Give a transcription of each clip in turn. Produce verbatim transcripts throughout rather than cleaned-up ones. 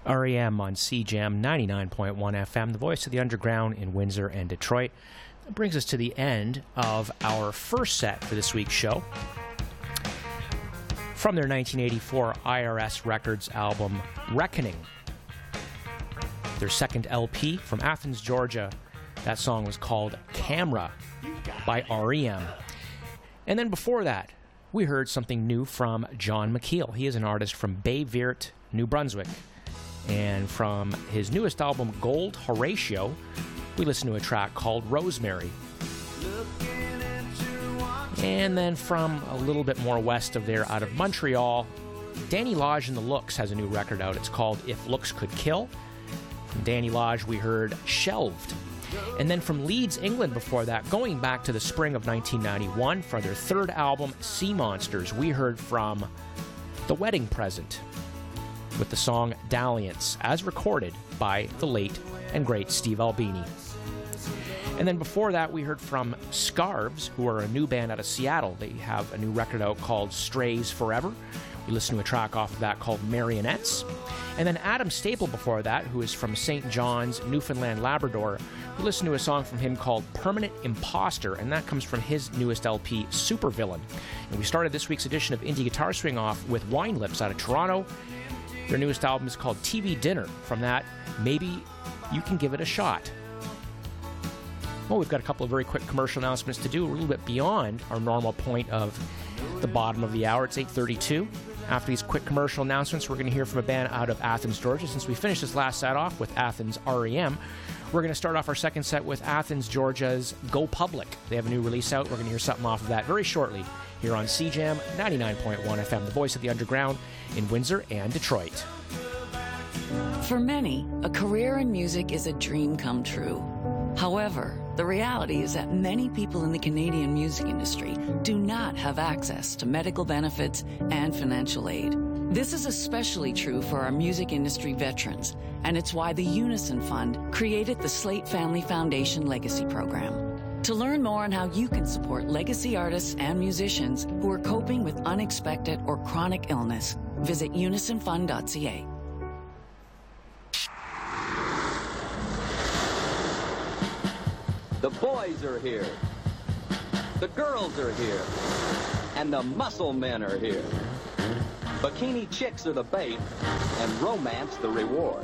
R E M on C Jam ninety-nine point one F M, the voice of the underground in Windsor and Detroit. That brings us to the end of our first set for this week's show. From their nineteen eighty-four I R S Records album, Reckoning. Their second L P from Athens, Georgia. That song was called Camera by R E M. And then before that, we heard something new from John McKeel. He is an artist from Bayvirt, New Brunswick. And from his newest album, Gold Horatio, we listened to a track called Rosemary. And then from a little bit more west of there, out of Montreal, Danny Lodge and the Looks has a new record out. It's called If Looks Could Kill. From Danny Lodge, we heard Shelved. And then from Leeds, England before that, going back to the spring of nineteen ninety-one, for their third album, Sea Monsters, we heard from The Wedding Present with the song Dalliance, as recorded by the late and great Steve Albini. And then before that, we heard from Scarves, who are a new band out of Seattle. They have a new record out called Strays Forever. We listened to a track off of that called Marionettes. And then Adam Staple before that, who is from Saint John's, Newfoundland, Labrador. We listened to a song from him called Permanent Imposter, and that comes from his newest L P, Supervillain. And we started this week's edition of Indie Guitar Swing off with Wine Lips out of Toronto. Their newest album is called T V Dinner. From that, Maybe You Can Give It a Shot. Well, we've got a couple of very quick commercial announcements to do, a little bit beyond our normal point of the bottom of the hour. It's eight thirty-two. After these quick commercial announcements, we're going to hear from a band out of Athens, Georgia. Since we finished this last set off with Athens R E M, we're going to start off our second set with Athens, Georgia's Go Public. They have a new release out. We're going to hear something off of that very shortly here on C Jam ninety-nine point one F M, the voice of the underground in Windsor and Detroit. For many, a career in music is a dream come true. However, the reality is that many people in the Canadian music industry do not have access to medical benefits and financial aid. This is especially true for our music industry veterans, and it's why the Unison Fund created the Slate Family Foundation Legacy Program. To learn more on how you can support legacy artists and musicians who are coping with unexpected or chronic illness, visit unison fund dot c a. The boys are here. The girls are here. And the muscle men are here. Bikini chicks are the bait, and romance the reward.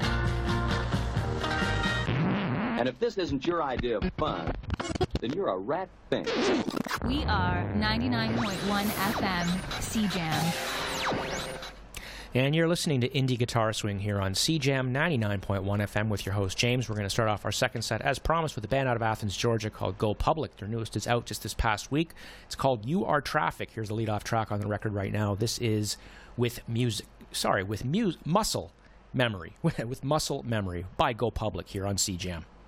And if this isn't your idea of fun, then you're a rat thing. We are ninety-nine point one F M, C Jam. And you're listening to Indie Guitar Swing here on C Jam ninety-nine point one F M with your host, James. We're going to start off our second set, as promised, with a band out of Athens, Georgia called Go Public. Their newest is out just this past week. It's called You Are Traffic. Here's the lead-off track on the record right now. This is with music, sorry, with mu- Muscle Memory, with Muscle Memory by Go Public here on C Jam.